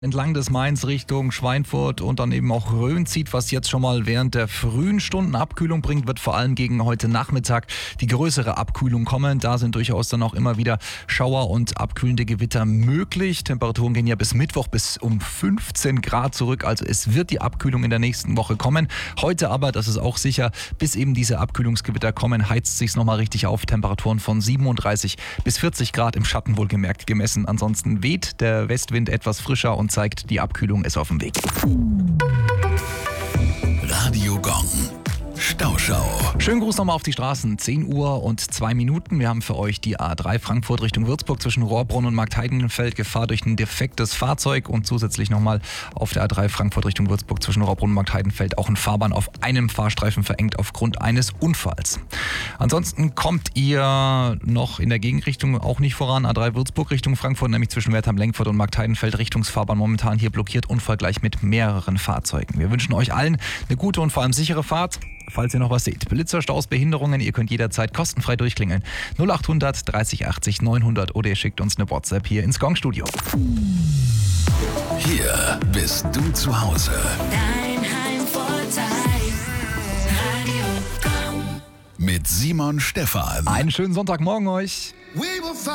entlang des Mains Richtung Schweinfurt und dann eben auch Rhön zieht, was jetzt schon mal während der frühen Stunden Abkühlung bringt, wird vor allem gegen heute Nachmittag die größere Abkühlung kommen. Da sind durchaus dann auch immer wieder Schauer und abkühlende Gewitter möglich. Temperaturen gehen ja bis Mittwoch bis um 15 Grad zurück, also es wird die Abkühlung in der nächsten Woche kommen. Heute aber, das ist auch sicher, bis eben diese Abkühlungsgewitter kommen, heizt sich's nochmal richtig auf. Temperaturen von 37 bis 40 Grad im Schatten wohlgemerkt gemessen. Ansonsten weht der Westwind etwas frischer und zeigt, die Abkühlung ist auf dem Weg. Radio Gong. Stauschau. Schönen Gruß nochmal auf die Straßen. 10 Uhr und 2 Minuten. Wir haben für euch die A3 Frankfurt Richtung Würzburg zwischen Rohrbrunn und Marktheidenfeld. Gefahr durch ein defektes Fahrzeug und zusätzlich nochmal auf der A3 Frankfurt Richtung Würzburg zwischen Rohrbrunn und Marktheidenfeld auch ein Fahrbahn auf einem Fahrstreifen verengt aufgrund eines Unfalls. Ansonsten kommt ihr noch in der Gegenrichtung auch nicht voran. A3 Würzburg Richtung Frankfurt, nämlich zwischen Wertheim-Lenkfurt und Marktheidenfeld Richtungsfahrbahn momentan hier blockiert, unfallgleich mit mehreren Fahrzeugen. Wir wünschen euch allen eine gute und vor allem sichere Fahrt. Falls ihr noch was seht, Blitzer, Staus, Behinderungen, ihr könnt jederzeit kostenfrei durchklingeln. 0800 30 80 900 oder ihr schickt uns eine WhatsApp hier ins Gong-Studio. Hier bist du zu Hause. Dein Heimvorteil. Radio Gong. Mit Simon Stephan. Einen schönen Sonntagmorgen euch.